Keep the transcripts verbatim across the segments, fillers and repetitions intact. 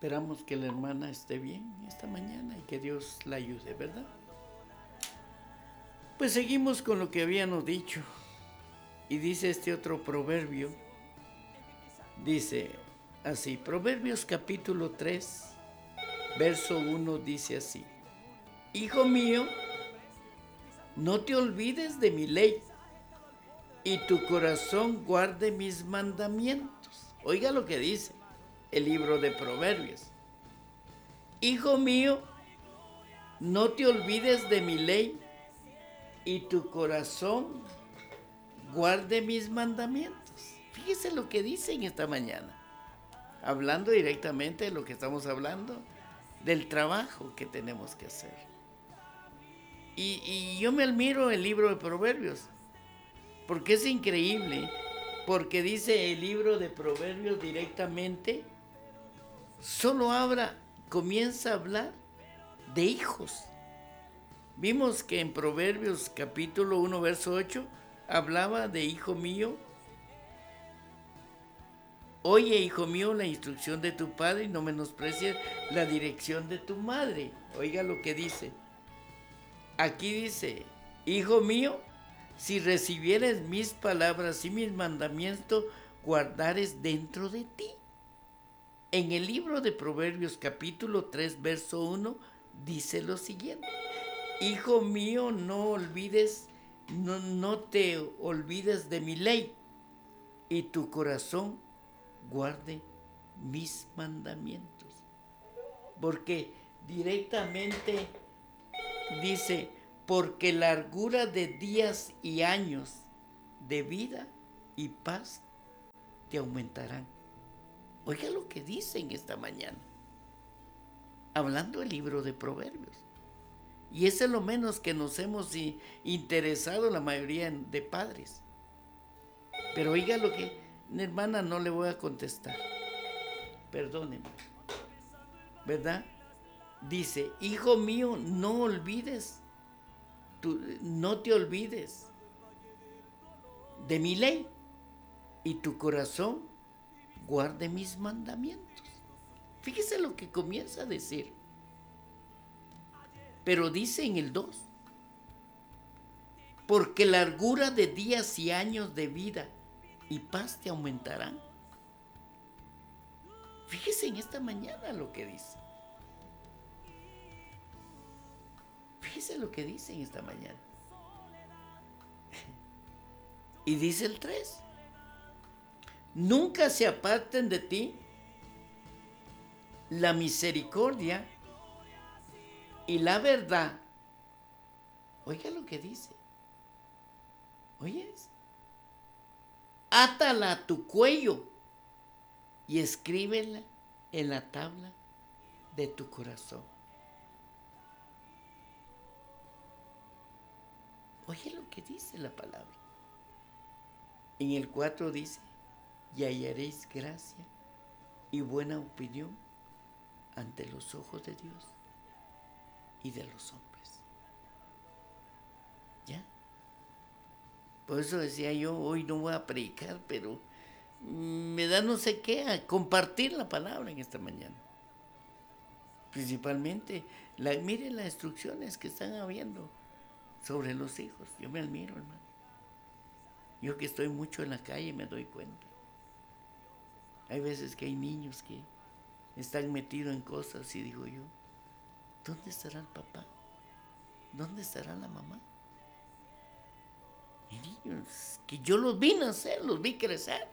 Esperamos que la hermana esté bien esta mañana y que Dios la ayude, ¿verdad? Pues seguimos con lo que habíamos dicho. Y dice este otro proverbio, dice así, Proverbios capítulo tres, verso uno dice así: Hijo mío, no te olvides de mi ley y tu corazón guarde mis mandamientos. Oiga lo que dice el libro de Proverbios. Hijo mío, no te olvides de mi ley y tu corazón guarde mis mandamientos. Fíjese lo que dice en esta mañana, hablando directamente de lo que estamos hablando, del trabajo que tenemos que hacer. Y, y yo me admiro el libro de Proverbios, porque es increíble, porque dice el libro de Proverbios directamente, solo habla, comienza a hablar de hijos. Vimos que en Proverbios capítulo uno, verso ocho, hablaba de hijo mío. Oye, hijo mío, la instrucción de tu padre y no menosprecies la dirección de tu madre. Oiga lo que dice. Aquí dice, hijo mío, si recibieres mis palabras y mis mandamientos, guardares dentro de ti. En el libro de Proverbios capítulo tres, verso uno, dice lo siguiente. Hijo mío, no olvides, no, no te olvides de mi ley y tu corazón guarde mis mandamientos. Porque directamente dice, porque largura de días y años de vida y paz te aumentarán. Oiga lo que dice en esta mañana, hablando el libro de Proverbios. Y eso es lo menos que nos hemos interesado la mayoría de padres. Pero oiga lo que, hermana, no le voy a contestar. Perdóneme. ¿Verdad? Dice, hijo mío, no olvides, tu, no te olvides de mi ley y tu corazón guarde mis mandamientos. Fíjese lo que comienza a decir. Pero dice en el dos, porque largura de días y años de vida y paz te aumentarán. Fíjese en esta mañana lo que dice. Fíjese lo que dice en esta mañana. Y dice el tres, nunca se aparten de ti la misericordia y la verdad. Oiga lo que dice. ¿Oyes? Átala a tu cuello y escríbela en la tabla de tu corazón. Oye lo que dice la palabra. En el cuatro dice, y hallaréis gracia y buena opinión ante los ojos de Dios y de los hombres. ¿Ya? Por eso decía yo, hoy no voy a predicar, pero me da no sé qué a compartir la palabra en esta mañana. Principalmente, la, miren las instrucciones que están habiendo sobre los hijos. Yo me admiro, hermano. Yo que estoy mucho en la calle me doy cuenta. Hay veces que hay niños que están metidos en cosas y digo yo, ¿dónde estará el papá? ¿Dónde estará la mamá? Y niños que yo los vi nacer, los vi crecer.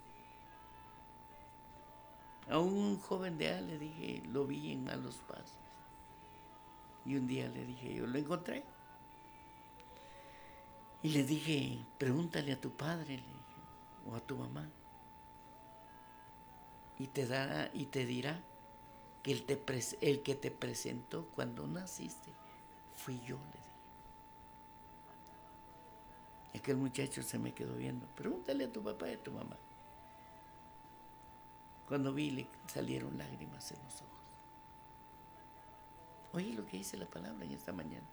A un joven de allá le dije, lo vi en Malos Pasos. Y un día le dije, yo lo encontré. Y le dije, pregúntale a tu padre, le dije, o a tu mamá. Y te dará, y te dirá que el, te el que te presentó cuando naciste fui yo, le dije. Y aquel muchacho se me quedó viendo. Pregúntale a tu papá y a tu mamá. Cuando vi, le salieron lágrimas en los ojos. Oye lo que dice la palabra en esta mañana.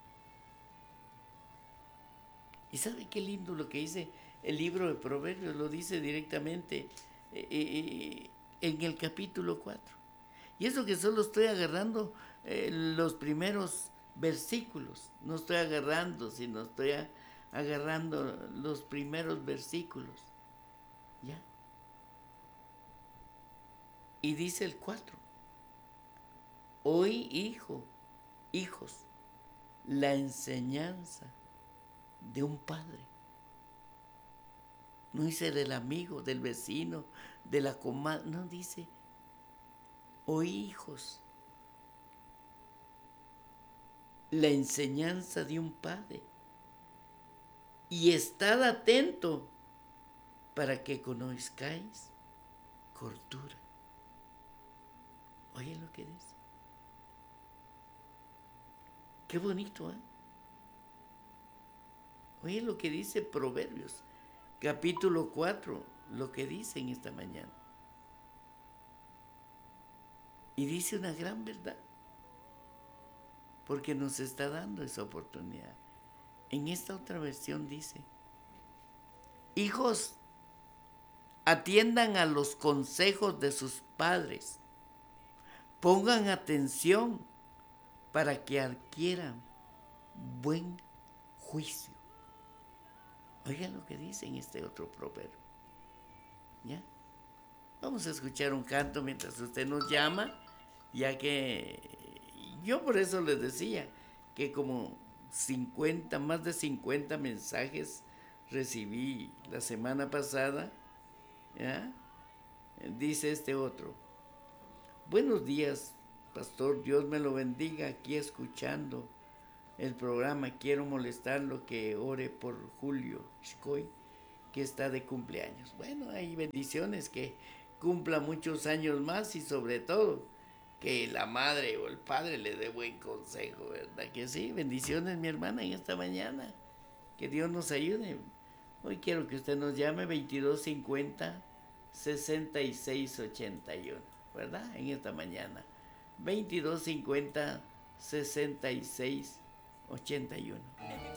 ¿Y sabe qué lindo lo que dice el libro de Proverbios? Lo dice directamente eh, eh, en el capítulo cuatro. Y eso que solo estoy agarrando eh, los primeros versículos. No estoy agarrando, sino estoy a, agarrando los primeros versículos. ¿Ya? Y dice el cuatro. Hoy, hijo, hijos, la enseñanza de un padre. No dice del amigo, del vecino, de la comadre. No, dice, hoy, hijos, la enseñanza de un padre. Y estad atento para que conozcáis cordura. Oye lo que dice. Qué bonito, ¿eh? Oye lo que dice Proverbios, capítulo cuatro, lo que dice en esta mañana. Y dice una gran verdad, porque nos está dando esa oportunidad. En esta otra versión dice, hijos, atiendan a los consejos de sus padres, pongan atención para que adquieran buen juicio. Oigan lo que dice en este otro proverbio. ¿Ya? Vamos a escuchar un canto mientras usted nos llama, ya que yo por eso les decía que como cincuenta, más de cincuenta mensajes recibí la semana pasada. ¿Ya? Dice este otro. Buenos días, pastor, Dios me lo bendiga, aquí escuchando el programa. Quiero molestarlo que ore por Julio Shkoy, que está de cumpleaños. Bueno, hay bendiciones, que cumpla muchos años más y sobre todo que la madre o el padre le dé buen consejo, ¿verdad que sí? Bendiciones, mi hermana, en esta mañana. Que Dios nos ayude. Hoy quiero que usted nos llame veintidós cincuenta, sesenta y seis ochenta y uno, ¿verdad? En esta mañana. veintidós cincuenta, sesenta y seis ochenta y uno.